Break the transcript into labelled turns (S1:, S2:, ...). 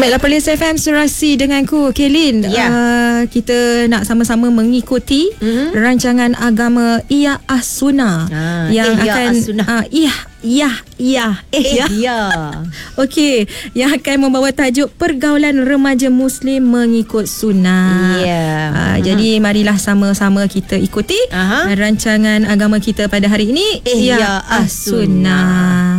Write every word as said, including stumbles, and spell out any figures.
S1: Baiklah, Perlis F M Serasi denganku Kelin.
S2: Ya.
S1: uh, Kita nak sama-sama mengikuti mm-hmm. rancangan agama Iyah As-Sunnah
S2: ah,
S1: yang
S2: Iyah
S1: akan
S2: As-Sunnah.
S1: uh, Iyah Iyah Iyah
S2: Eh
S1: Iyah
S2: ya.
S1: Okey, yang akan membawa tajuk pergaulan remaja Muslim mengikut sunnah.
S2: Ya.
S1: Uh,
S2: uh-huh.
S1: Jadi marilah sama-sama kita ikuti
S2: Aha.
S1: rancangan agama kita pada hari ini,
S2: Iyah
S1: Iyah As-Sunnah.